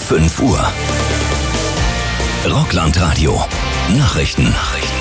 5 Uhr. Rockland-Radio. Nachrichten.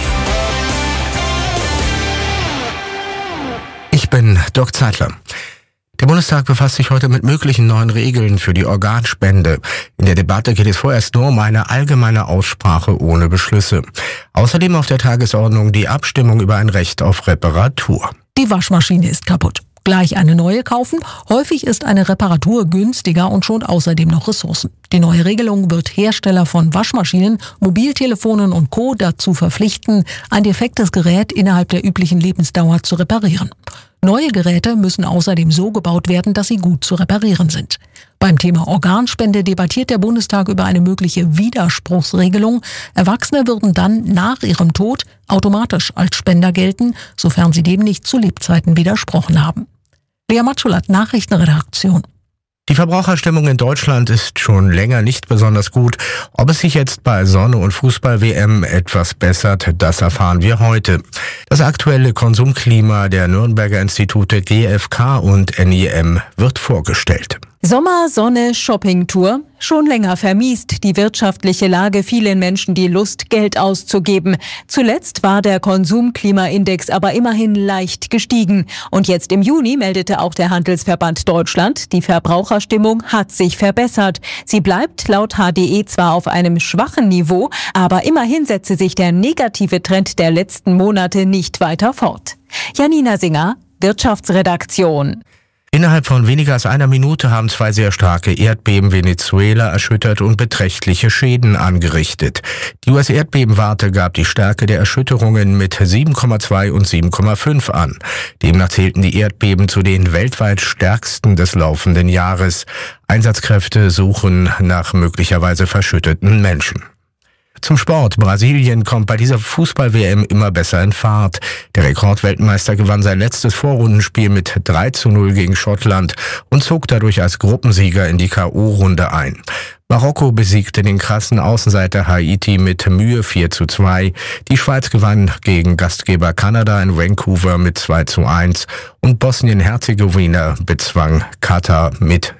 Ich bin Dirk Zeitler. Der Bundestag befasst sich heute mit möglichen neuen Regeln für die Organspende. In der Debatte geht es vorerst nur um eine allgemeine Aussprache ohne Beschlüsse. Außerdem auf der Tagesordnung die Abstimmung über ein Recht auf Reparatur. Die Waschmaschine ist kaputt. Gleich eine neue kaufen? Häufig ist eine Reparatur günstiger und schont außerdem noch Ressourcen. Die neue Regelung wird Hersteller von Waschmaschinen, Mobiltelefonen und Co. dazu verpflichten, ein defektes Gerät innerhalb der üblichen Lebensdauer zu reparieren. Neue Geräte müssen außerdem so gebaut werden, dass sie gut zu reparieren sind. Beim Thema Organspende debattiert der Bundestag über eine mögliche Widerspruchsregelung. Erwachsene würden dann nach ihrem Tod automatisch als Spender gelten, sofern sie dem nicht zu Lebzeiten widersprochen haben. Lea Matschulat, Nachrichtenredaktion. Die Verbraucherstimmung in Deutschland ist schon länger nicht besonders gut. Ob es sich jetzt bei Sonne- und Fußball-WM etwas bessert, das erfahren wir heute. Das aktuelle Konsumklima der Nürnberger Institute GfK und NIM wird vorgestellt. Sommer, Sonne, Shoppingtour. Schon länger vermiest die wirtschaftliche Lage vielen Menschen die Lust, Geld auszugeben. Zuletzt war der Konsumklimaindex aber immerhin leicht gestiegen. Und jetzt im Juni meldete auch der Handelsverband Deutschland, die Verbraucherstimmung hat sich verbessert. Sie bleibt laut HDE zwar auf einem schwachen Niveau, aber immerhin setze sich der negative Trend der letzten Monate nicht weiter fort. Janina Singer, Wirtschaftsredaktion. Innerhalb von weniger als einer Minute haben 2 sehr starke Erdbeben Venezuela erschüttert und beträchtliche Schäden angerichtet. Die US-Erdbebenwarte gab die Stärke der Erschütterungen mit 7,2 und 7,5 an. Demnach zählten die Erdbeben zu den weltweit stärksten des laufenden Jahres. Einsatzkräfte suchen nach möglicherweise verschütteten Menschen. Zum Sport. Brasilien kommt bei dieser Fußball-WM immer besser in Fahrt. Der Rekordweltmeister gewann sein letztes Vorrundenspiel mit 3:0 gegen Schottland und zog dadurch als Gruppensieger in die K.O.-Runde ein. Marokko besiegte den krassen Außenseiter Haiti mit Mühe 4:2. Die Schweiz gewann gegen Gastgeber Kanada in Vancouver mit 2:1 und Bosnien-Herzegowina bezwang Katar mit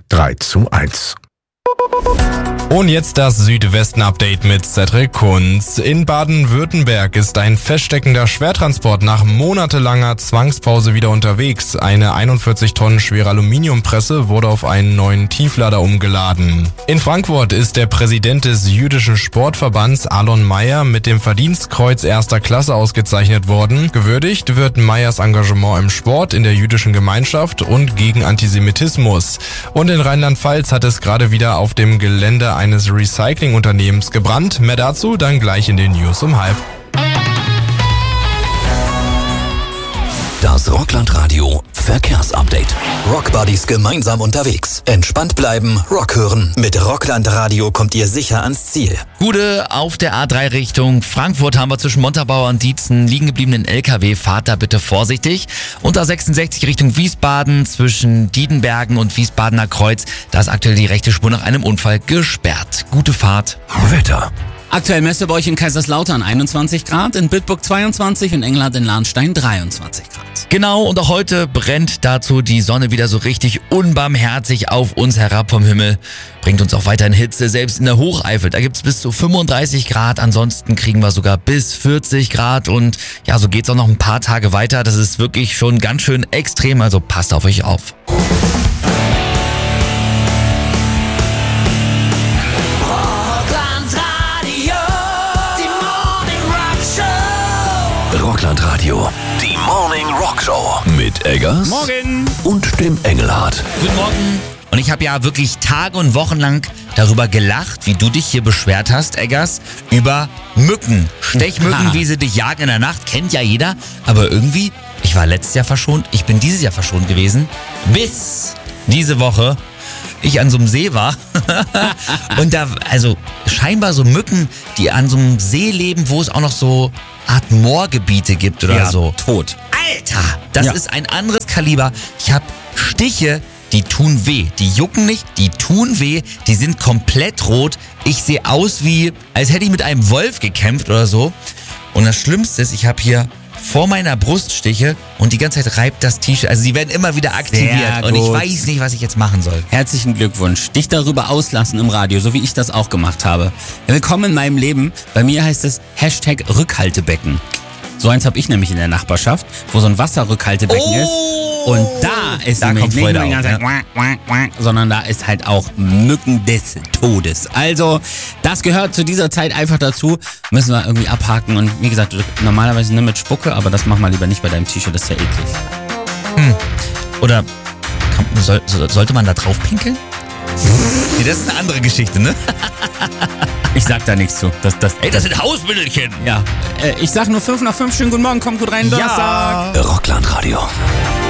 3:1. Und jetzt das Südwesten-Update mit Cedric Kunz. In Baden-Württemberg ist ein feststeckender Schwertransport nach monatelanger Zwangspause wieder unterwegs. Eine 41 Tonnen schwere Aluminiumpresse wurde auf einen neuen Tieflader umgeladen. In Frankfurt ist der Präsident des jüdischen Sportverbands Alon Meyer mit dem Verdienstkreuz 1. Klasse ausgezeichnet worden. Gewürdigt wird Meyers Engagement im Sport, in der jüdischen Gemeinschaft und gegen Antisemitismus. Und in Rheinland-Pfalz hat es gerade wieder auf dem Gelände eines Recyclingunternehmens gebrannt. Mehr dazu dann gleich in den News um 12:30. Das Rockland-Radio Verkehrsupdate. Rockbuddies gemeinsam unterwegs. Entspannt bleiben, Rock hören. Mit Rockland-Radio kommt ihr sicher ans Ziel. Gude auf der A3 Richtung Frankfurt haben wir zwischen Montabaur und Dietzen liegen gebliebenen LKW. Fahrt da bitte vorsichtig. Und A66 Richtung Wiesbaden zwischen Diedenbergen und Wiesbadener Kreuz. Da ist aktuell die rechte Spur nach einem Unfall gesperrt. Gute Fahrt. Wetter. Aktuell messt ihr bei euch in Kaiserslautern 21 Grad, in Bitburg 22 und Engelhardt in Lahnstein 23 Grad. Genau, und auch heute brennt dazu die Sonne wieder so richtig unbarmherzig auf uns herab vom Himmel. Bringt uns auch weiterhin Hitze, selbst in der Hocheifel. Da gibt's bis zu 35 Grad, ansonsten kriegen wir sogar bis 40 Grad. Und ja, so geht's auch noch ein paar Tage weiter. Das ist wirklich schon ganz schön extrem, also passt auf euch auf. Rockland-Radio, die Morning Rock Show mit Eggers Morgen und dem Engelhardt. Guten Morgen. Und ich habe ja wirklich Tage und Wochen lang darüber gelacht, wie du dich hier beschwert hast, Eggers, über Mücken. Stechmücken, wie sie dich jagen in der Nacht, kennt ja jeder. Aber irgendwie, ich war letztes Jahr verschont, ich bin dieses Jahr verschont gewesen, bis diese Woche ich an so einem See war und da, also scheinbar so Mücken, die an so einem See leben, wo es auch noch so Art Moorgebiete gibt oder so. Tot. Alter, das ist ein anderes Kaliber. Ich habe Stiche, die tun weh. Die jucken nicht, die tun weh. Die sind komplett rot. Ich sehe aus wie, als hätte ich mit einem Wolf gekämpft oder so. Und das Schlimmste ist, ich habe hier vor meiner Bruststiche und die ganze Zeit reibt das T-Shirt. Also sie werden immer wieder aktiviert Sehr und ich gut. weiß nicht, was ich jetzt machen soll. Herzlichen Glückwunsch. Dich darüber auslassen im Radio, so wie ich das auch gemacht habe. Willkommen in meinem Leben. Bei mir heißt es #Rückhaltebecken. So eins habe ich nämlich in der Nachbarschaft, wo so ein Wasserrückhaltebecken ist. Und da ist Da nämlich kommt nicht nur Freude die ganze auf, Zeit quack, quack, quack, sondern da ist halt auch Mücken des Todes. Also, das gehört zu dieser Zeit einfach dazu. Müssen wir irgendwie abhaken. Und wie gesagt, normalerweise nur mit Spucke, aber das machen wir lieber nicht bei deinem T-Shirt, das ist ja eklig. Oder sollte man da drauf pinkeln? Nee, das ist eine andere Geschichte, ne? Ich sag da nichts zu. Ey, das sind Hausmittelchen. Ja. Ich sag nur 5 nach 5. Schönen guten Morgen, kommt gut rein, Donnerstag. Rockland Radio.